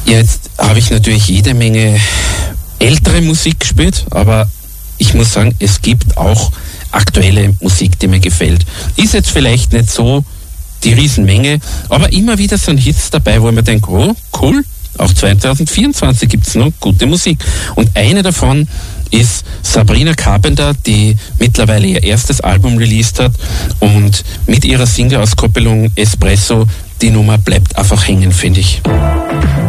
Jetzt habe ich natürlich jede Menge ältere Musik gespielt, aber ich muss sagen, es gibt auch aktuelle Musik, die mir gefällt. Ist jetzt vielleicht nicht so die Riesenmenge, aber immer wieder so ein Hits dabei, wo ich mir denke, oh, cool, auch 2024 gibt es noch gute Musik. Und eine davon ist Sabrina Carpenter, die mittlerweile ihr erstes Album released hat und mit ihrer Single-Auskopplung Espresso, die Nummer bleibt einfach hängen, finde ich.